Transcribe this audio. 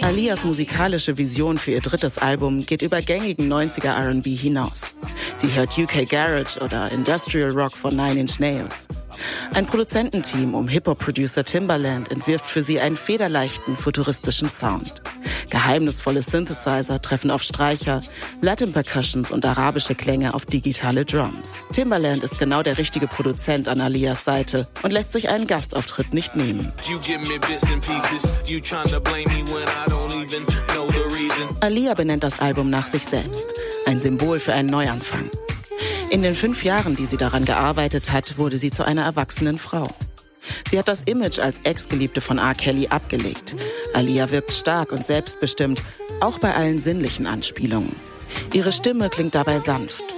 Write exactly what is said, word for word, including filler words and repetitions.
Aaliyahs musikalische Vision für ihr drittes Album geht über gängigen neunziger R and B hinaus. Sie hört U K Garage oder Industrial Rock von Nine Inch Nails. Ein Produzententeam um Hip-Hop-Producer Timbaland entwirft für sie einen federleichten, futuristischen Sound. Geheimnisvolle Synthesizer treffen auf Streicher, Latin Percussions und arabische Klänge auf digitale Drums. Timbaland ist genau der richtige Produzent an Aaliyahs Seite und lässt sich einen Gastauftritt nicht nehmen. Aaliyah benennt das Album nach sich selbst, ein Symbol für einen Neuanfang. In den fünf Jahren, die sie daran gearbeitet hat, wurde sie zu einer erwachsenen Frau. Sie hat das Image als Ex-Geliebte von R. Kelly abgelegt. Aaliyah wirkt stark und selbstbestimmt, auch bei allen sinnlichen Anspielungen. Ihre Stimme klingt dabei sanft.